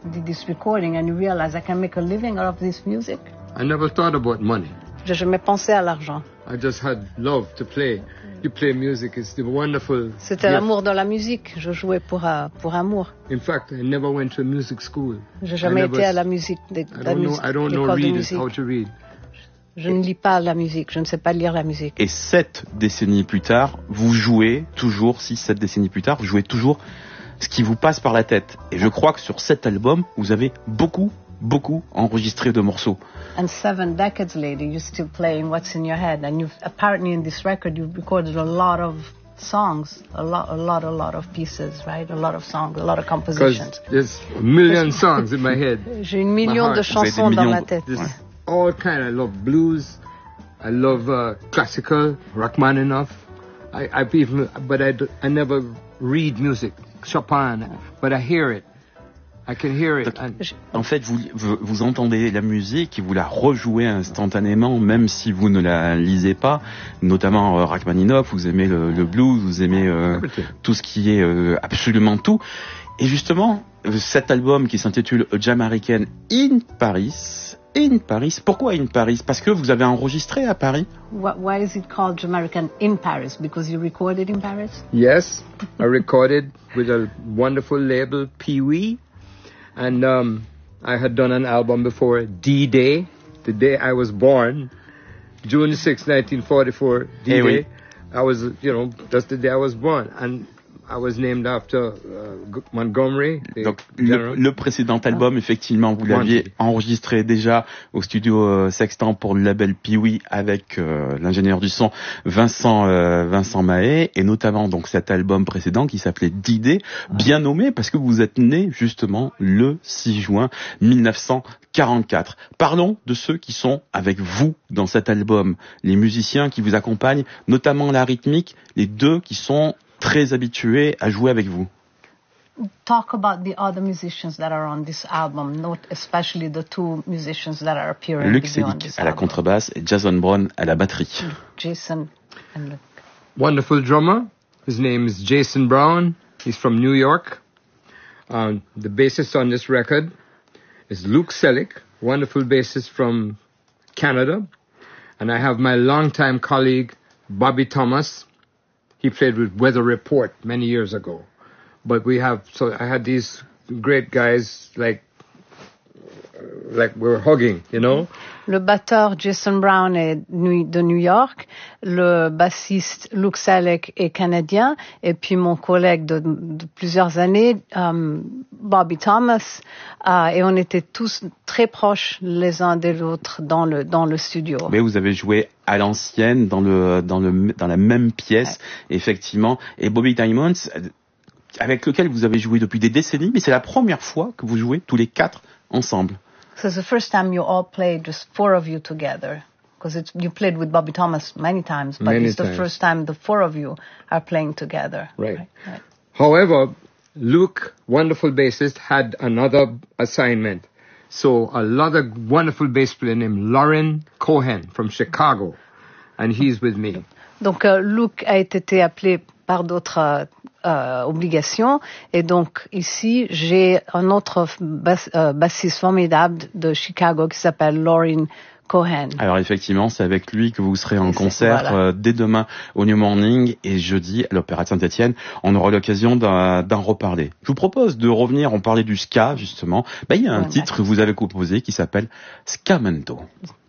did this recording and you realize I can make a living out of this music? I never thought about money. J'ai jamais pensé à l'argent. I just had love to play. You play music, it's the wonderful. C'était l'amour de la musique. Je jouais pour amour. In fact, I never went to a music school. J'ai jamais été à la musique, I don't know how to read. Je ne lis pas la musique, je ne sais pas lire la musique. Et 7 décennies plus tard, vous jouez toujours, 6-7 décennies plus tard, vous jouez toujours ce qui vous passe par la tête. Et je crois que sur cet album, vous avez beaucoup enregistré de morceaux. And 7 decades later, you're still playing what's in your head. And you've apparently in this record, you've recorded a lot of songs, a lot of pieces, right? A lot of songs, a lot of compositions. There's a million songs in my head. J'ai 1 million de chansons dans ma tête. All kind. I love blues. I love classical, Rachmaninoff. I never read music, Chopin, but I hear it. I can hear it. En fait, vous entendez la musique et vous la rejouez instantanément, même si vous ne la lisez pas. Notamment Rachmaninoff, vous aimez le blues, vous aimez tout ce qui est absolument tout. Et justement, cet album qui s'intitule A Jamaican in Paris. In Paris. Pourquoi in Paris? Parce que vous avez enregistré à Paris. Why is it called Jamaican in Paris? Because you recorded in Paris? Yes, I recorded with a wonderful label, Pee-wee. And I had done an album before, D-Day, the day I was born, June 6, 1944, D-Day. Oui. I was, that's the day I was born. And I was named after Montgomery. Donc le précédent album, effectivement, vous l'aviez enregistré déjà au studio Sextant pour le label Pee-wee avec l'ingénieur du son Vincent Mahé, et notamment donc cet album précédent qui s'appelait D-Day, bien nommé parce que vous êtes né justement le 6 juin 1944. Parlons de ceux qui sont avec vous dans cet album, les musiciens qui vous accompagnent, notamment la rythmique, les deux qui sont très habitués à jouer avec vous. Talk about the other musicians that are on this album, not especially the 2 musicians that are appearing. Luc Selig à la contrebasse et Jason Brown à la batterie. Jason and Luke. Wonderful drummer. His name is Jason Brown. He's from New York. The bassist on this record is Luke Selig, wonderful bassist from Canada. And I have my longtime colleague, Bobby Thomas. He played with Weather Report many years ago. But I had these great guys like we're hugging, Le batteur Jason Brown est de New York, le bassiste Luke Selig est canadien, et puis mon collègue de plusieurs années, Bobby Thomas, et on était tous très proches les uns des autres dans le studio. Mais vous avez joué à l'ancienne dans la même pièce, effectivement, et Bobby Diamonds, avec lequel vous avez joué depuis des décennies, mais c'est la première fois que vous jouez tous les 4 ensemble. So it's the first time you all played, just 4 of you together. Because you played with Bobby Thomas many times, but it's the first time the 4 of you are playing together. Right. However, Luke, wonderful bassist, had another assignment. So a lot of wonderful bass player named Lauren Cohen from Chicago, and he's with me. Donc Luke a été appelé par d'autres obligations, et donc ici j'ai un autre bassiste formidable de Chicago qui s'appelle Lauren Cohen. Alors effectivement, c'est avec lui que vous serez en concert dès demain au New Morning et jeudi à l'Opéra de Saint-Étienne. On aura l'occasion d'en reparler. Je vous propose de revenir, on parlait du ska justement. Il y a un titre que vous avez composé qui s'appelle Scamento.